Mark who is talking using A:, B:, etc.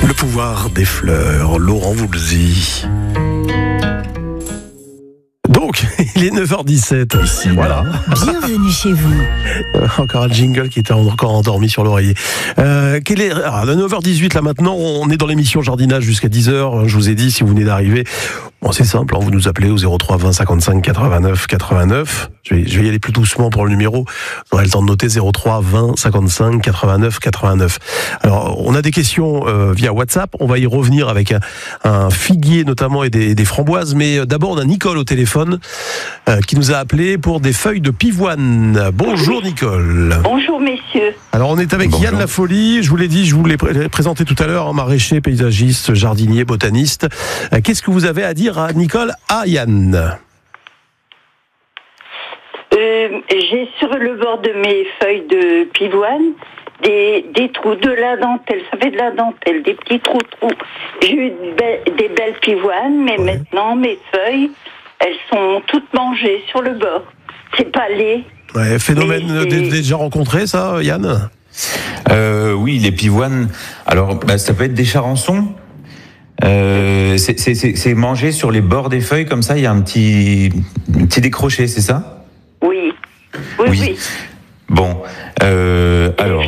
A: Le pouvoir des fleurs, Laurent Voulzy. Donc, il est 9h17 ici, voilà.
B: Bienvenue chez vous.
A: Encore un jingle qui était encore endormi sur l'oreiller. À 9h18 là maintenant, on est dans l'émission Jardinage jusqu'à 10h. Je vous ai dit, si vous venez d'arriver, bon, c'est simple, vous nous appelez au 03 20 55 89 89. Je vais y aller plus doucement pour le numéro. Vous aurez le temps de noter 03 20 55 89 89. Alors, on a des questions via WhatsApp. On va y revenir avec un figuier notamment et des framboises. Mais d'abord, on a Nicole au téléphone qui nous a appelé pour des feuilles de pivoine. Bonjour Nicole.
C: Bonjour messieurs.
A: Alors, on est avec
D: Bonjour.
A: Yann Lafolie. Je vous l'ai dit, je vous l'ai présenté tout à l'heure, maraîcher, paysagiste, jardinier, botaniste. Qu'est-ce que vous avez à dire à Nicole, à Yann?
C: J'ai sur le bord de mes feuilles de pivoine des trous, de la dentelle, ça fait de la dentelle, des petits trous. J'ai eu des belles pivoines, mais maintenant mes feuilles, elles sont toutes mangées sur le bord. C'est pas laid.
A: Ouais, phénomène déjà rencontré, ça, Yann?
D: Oui, les pivoines. Alors, ça peut être des charançons. C'est mangé sur les bords des feuilles, comme ça, il y a un petit décroché, c'est ça?
C: Oui. Oui.
D: Bon, alors.